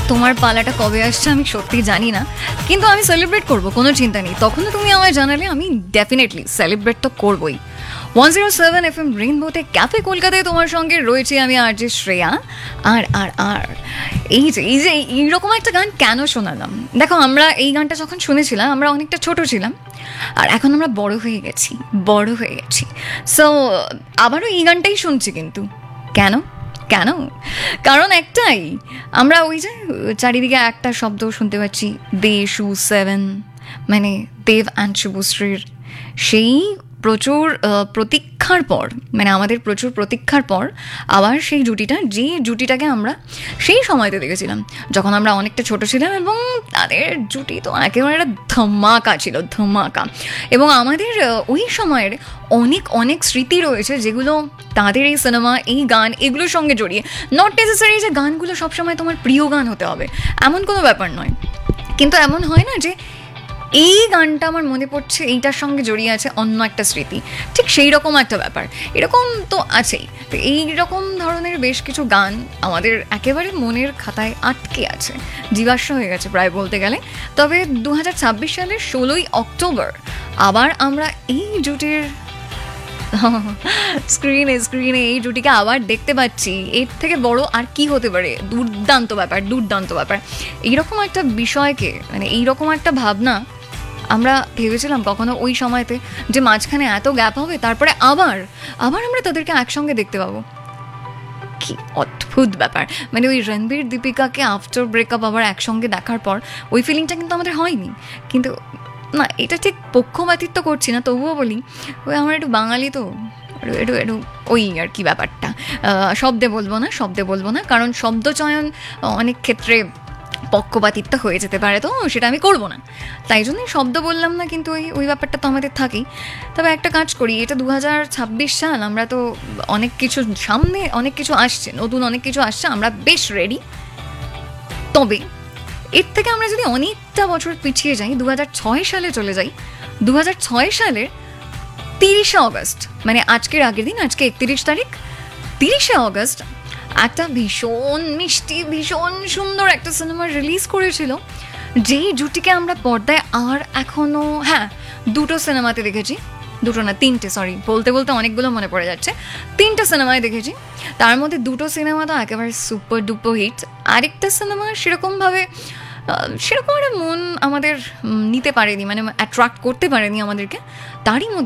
তোমার পালাটা কবে আসছে আমি সত্যি জানি না, কিন্তু আমি সেলিব্রেট করবো, কোনো চিন্তা নেই। তখনও তুমি আমায় জানালে আমি ডেফিনেটলি সেলিব্রেট তো করবোই। 107 FM রেইনবোতে ক্যাফে কলকাতায় তোমার সঙ্গে রয়েছে আমি আরজে শ্রেয়া। আর আর আর এই যে এইরকম একটা গান কেন শোনালাম, দেখো আমরা এই গানটা যখন শুনেছিলাম আমরা অনেকটা ছোট ছিলাম, আর এখন আমরা বড় হয়ে গেছি। সো আবারও এই গানটাই শুনছি, কিন্তু কেন কেন কারণ একটাই, আমরা ওই যে চারিদিকে একটা শব্দ শুনতে পাচ্ছি, দেশু 7, মানে দেব অ্যান্ড শুভশ্রীর সেই প্রচুর প্রতীক্ষার পর, মানে আমাদের প্রচুর প্রতীক্ষার পর আবার সেই জুটিটা, যে জুটিটাকে আমরা সেই সময়তে দেখেছিলাম যখন আমরা অনেকটা ছোট ছিলাম, এবং তাদের জুটি তো একেবারে একটা ধামাকা ছিল, ধামাকা। এবং আমাদের ওই সময়ের অনেক অনেক স্মৃতি রয়েছে যেগুলো তাদের এই সিনেমা, এই গান, এগুলোর সঙ্গে জড়িয়ে। নট নেসেসারি যে গানগুলো সবসময় তোমার প্রিয় গান হতে হবে, এমন কোনো ব্যাপার নয়, কিন্তু এমন হয় না যে এই গানটা আমার মনে পড়ছে, এইটার সঙ্গে জড়িয়ে আছে অন্য একটা স্মৃতি, ঠিক সেই রকম একটা ব্যাপার এরকম তো আছেই। তো এইরকম ধরনের বেশ কিছু গান আমাদের একেবারে মনের খাতায় আটকে আছে, জীবাশ্ম হয়ে গেছে প্রায় বলতে গেলে। তবে 2026 সালের 16ই অক্টোবর আবার আমরা এই জুটির স্ক্রিনে এই জুটিকে আবার দেখতে পাচ্ছি। এর থেকে বড় আর কি হতে পারে? দুর্দান্ত ব্যাপার। এইরকম একটা বিষয়কে, মানে এইরকম একটা ভাবনা আমরা ভেবেছিলাম কখনো ওই সময়তে যে মাঝখানে এত গ্যাপ হবে, তারপরে আবার আমরা তাদেরকে একসঙ্গে দেখতে পাবো। কি অদ্ভুত ব্যাপার, মানে ওই রণবীর দীপিকাকে আফটার ব্রেকআপ আবার একসঙ্গে দেখার পর ওই ফিলিংটা কিন্তু আমাদের হয়নি। কিন্তু না, এটা ঠিক পক্ষপাতিত্ব করছি না, তবুও বলি ওই আমার একটু বাঙালি তো, একটু ওই আর কি ব্যাপারটা। শব্দে বলবো না, কারণ শব্দচয়ন অনেক ক্ষেত্রে পক্ষপাতিত্ব হয়ে যেতে পারে, তো সেটা আমি করবো না, তাই জন্যই শব্দ বললাম না। কিন্তু ওই ব্যাপারটা তো আমাদের থাকেই। তবে একটা কাজ করি, এটা 2026 সাল, আমরা তো অনেক কিছু সামনে, অনেক কিছু আসছে, নতুন অনেক কিছু আসছে, আমরা বেশ রেডি। তবে এর থেকে আমরা যদি অনেকটা বছর পিছিয়ে যাই, 2006 সালে চলে যাই, 2006 সালের 30শে অগস্ট, মানে আজকের আগের দিন, আজকে 31 তারিখ, 30শে অগস্ট একটা ভীষণ মিষ্টি, ভীষণ সুন্দর একটা সিনেমা রিলিজ করেছিল, যেই জুটিকে আমরা পর্দায় আর এখনো, হ্যাঁ, দুটো সিনেমাতে দেখেছি, দুটো না তিনটে, সরি, বলতে বলতে অনেকগুলো মনে পড়ে যাচ্ছে, 3টে সিনেমায় দেখেছি। তার মধ্যে 2টো সিনেমা তো একেবারে সুপার ডুপার হিট, আরেকটা সিনেমা সেরকম একটা মন আমাদের নিতে পারেনি, মানে অ্যাট্রাক্ট করতে পারেনি আমাদেরকে। তারই মধ্যে